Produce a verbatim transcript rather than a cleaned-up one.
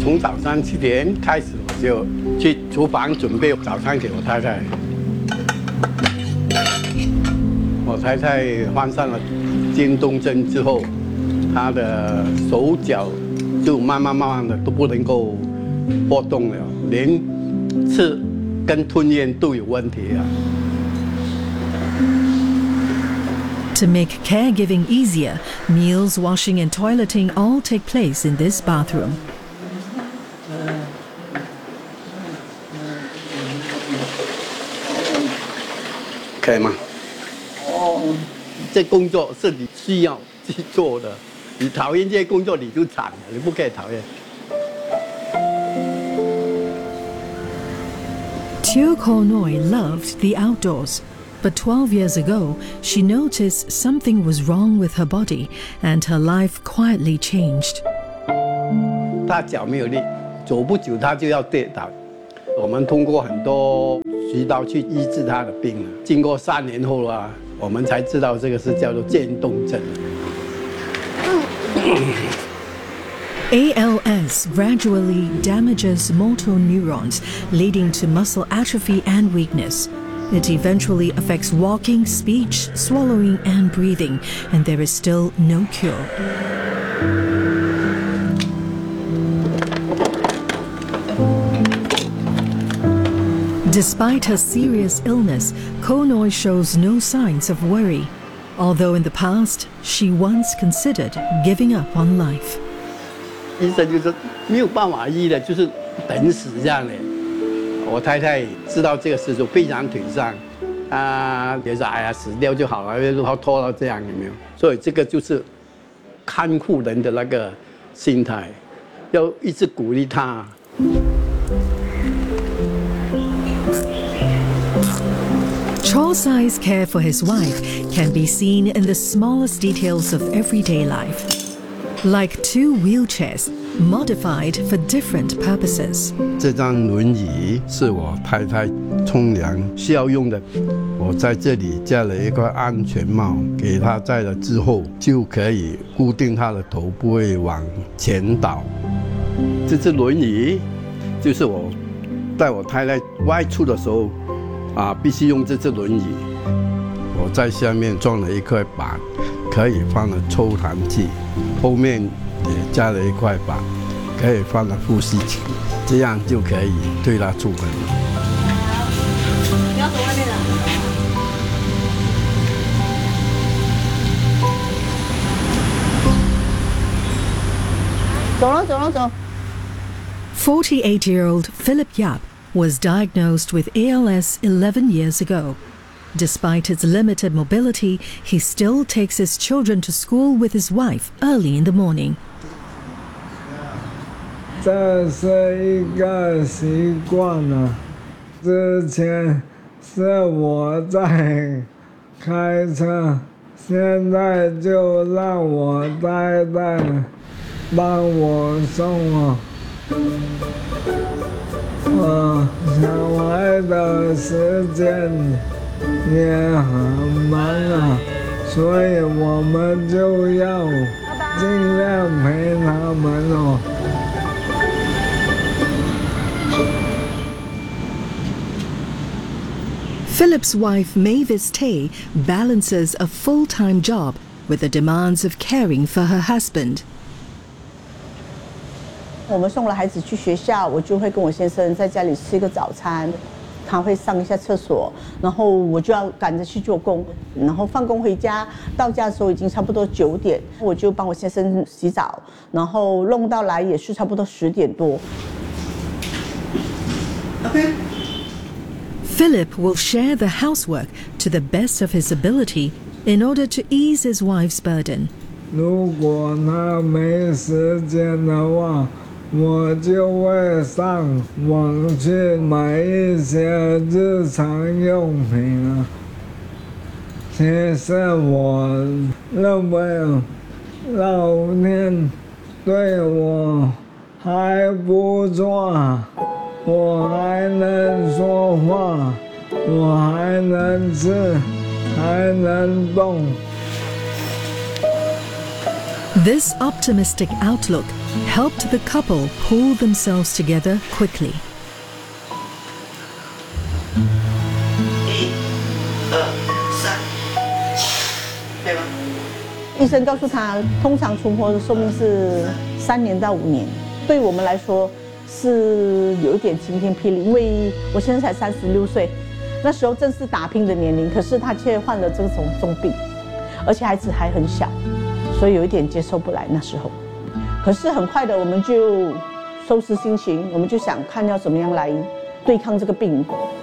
从早上七点开始，我就去厨房准备早餐给我太太。我太太患上了渐冻症之后，她的手脚就慢慢慢慢的都不能够活动了，连吃跟吞咽都有问题啊。 To make caregiving easier, meals, washing and toileting all take place in this bathroom. 可以吗？哦，这工作是你需要去做的，你讨厌这些工作你就惨了，你不可以讨厌。 Teo Koh Noi loved the outdoors. But twelve years ago, she noticed something was wrong with her body and her life quietly changed. 她脚没有力，走不久她就要跌倒。我们通过很多渠道去医治她的病了。经过三年后啊，我们才知道这个是叫做渐冻症。 A L S gradually damages motor neurons, leading to muscle atrophy and weakness. It eventually affects walking, speech, swallowing, and breathing, and there is still no cure. Despite her serious illness, Koh Noi shows no signs of worry, although in the past, she once considered giving up on life. 医生就说没有办法医的，就是等死这样的。我太太知道这个事就非常沮丧，她也说：“哎呀，死掉就好了，如何拖到这样有没有？”所以这个就是看护人的那个心态，要一直鼓励她。 Chor-sai's care for his wife can be seen in the smallest details of everyday life, like two wheelchairs modified for different purposes. 这张轮椅是我太太冲凉需要用的，我在这里加了一个安全帽，给她戴了之后就可以固定她的头，不会往前倒。这只轮椅就是我带我太太外出的时候啊，必须用这只轮椅。我在下面装了一块板，可以放了抽痰器，后面也加了一块板，可以放了呼吸器，这样就可以推她出门了。 你要走外面了。走了，走了，走。 forty-eight-year-old Philip Yap was diagnosed with A L S eleven years ago. Despite his limited mobility, he still takes his children to school with his wife early in the morning. 这是一个习惯了。之前是我在开车，现在就让我太太帮我送啊。呃，小孩的时间也很忙啊，所以我们就要尽量陪他们哦。 Philip's wife Mavis Tay balances a full-time job with the demands of caring for her husband. 我们送了孩子去学校，我就会跟我先生在家里吃一个早餐，他会上一下厕所，然后我就要赶着去做工，然后放工回家，到家的时候已经差不多九点，我就帮我先生洗澡，然后弄到来也是差不多十点多。 Okay. Philip will share the housework to the best of his ability in order to ease his wife's burden. 如果他没时间的话，我就会上网去买一些日常用品啊。其实我认为老天对我还不错，我还能说话，我还能吃，还能动。 This optimistic outlook helped the couple pull themselves together quickly. 一、二、三，可以吗？ 医生告诉他，通常存活的寿命是三年到五年。对我们来说是有一点晴天霹雳，因为我现在才三十六岁，那时候正是打拼的年龄，可是他却患了这种重病，而且孩子还很小，所以有一点接受不来那时候。可是很快的，我们就收拾心情，我们就想看要怎么样来对抗这个病。